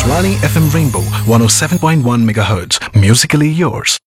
Akashvani FM Rainbow 107.1 MHz. Musically yours.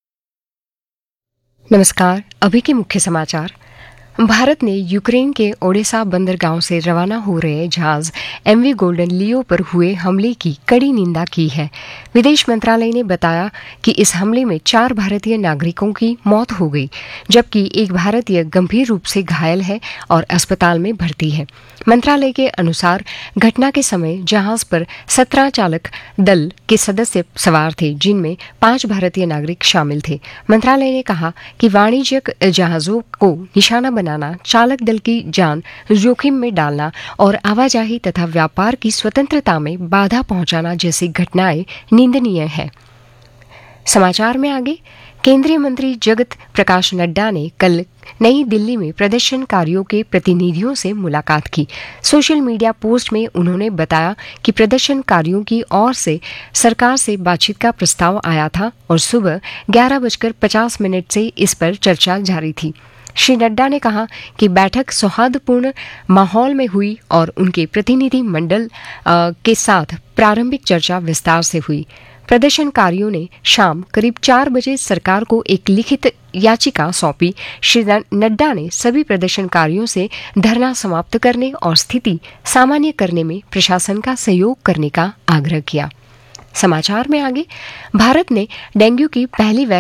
नमस्कार। अभी के मुख्य समाचार। भारत ने यूक्रेन के ओडेसा बंदरगाह से रवाना हो रहे जहाज एमवी गोल्डन लियो पर हुए हमले की कड़ी निंदा की है। विदेश मंत्रालय ने बताया कि इस हमले में 4 भारतीय नागरिकों की मौत हो गई, जबकि एक भारतीय गंभीर रूप से घायल है और अस्पताल में भर्ती है। मंत्रालय के अनुसार घटना के समय जहाज पर 17 चालक दल के सदस्य सवार थे, जिनमें 5 भारतीय नागरिक शामिल थे। मंत्रालय ने कहा कि वाणिज्यिक जहाजों को निशाना बनाना, चालक दल की जान जोखिम में डालना और आवाजाही तथा व्यापार की स्वतंत्रता में बाधा पहुंचाना जैसी घटनाएं निंदनीय है। समाचार में आगे। केंद्रीय मंत्री जगत प्रकाश नड्डा ने कल नई दिल्ली में प्रदर्शनकारियों के प्रतिनिधियों से मुलाकात की। सोशल मीडिया पोस्ट में उन्होंने बताया कि प्रदर्शनकारियों की ओर से सरकार से बातचीत का प्रस्ताव आया था और सुबह 11:50 से इस पर चर्चा जारी थी। श्री नड्डा ने कहा कि बैठक सौहार्दपूर्ण माहौल में हुई और उनके प्रतिनिधि मंडल के साथ प्रारंभिक चर्चा विस्तार से हुई। प्रदर्शनकारियों ने शाम करीब 4 बजे सरकार को एक लिखित याचिका सौंपी। श्री नड्डा ने सभी प्रदर्शनकारियों से धरना समाप्त करने और स्थिति सामान्य करने में प्रशासन का सहयोग करने का आग्रह किया। समाचार में आगे। भारत ने डेंगू की पहली